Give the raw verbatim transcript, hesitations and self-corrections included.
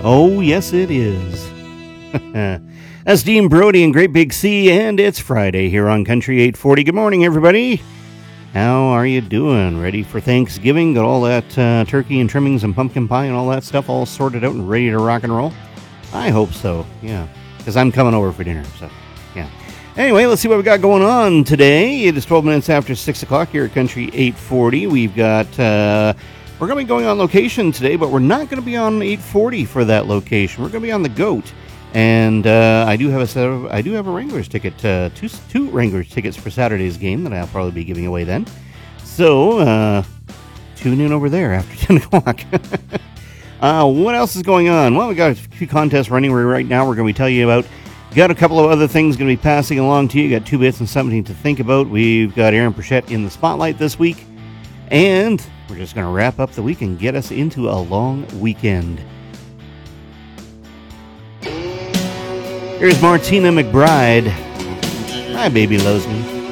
Oh, yes, it is. That's Dean Brody and Great Big C, and it's Friday here on Country eight forty. Good morning, everybody. How are you doing? Ready for Thanksgiving? Got all that uh, turkey and trimmings and pumpkin pie and all that stuff all sorted out and ready to rock and roll? I hope so, yeah, because I'm coming over for dinner, so, yeah. Anyway, let's see what we got going on today. It is twelve minutes after six o'clock here at Country eight forty. We've got, uh, we're going to be going on location today, but we're not going to be on eight forty for that location. We're going to be on the Goat. And uh, I do have a set of, I do have a Wranglers ticket, uh, two, two Wranglers tickets for Saturday's game that I'll probably be giving away then. So, uh, tune in over there after ten o'clock. uh, what else is going on? Well, we got a few contests running right now we're going to be telling you about. Got a couple of other things going to be passing along to you. Got two bits and something to think about. We've got Aaron Pritchett in the spotlight this week. And we're just going to wrap up the week and get us into a long weekend. Here's Martina McBride. My baby loves me.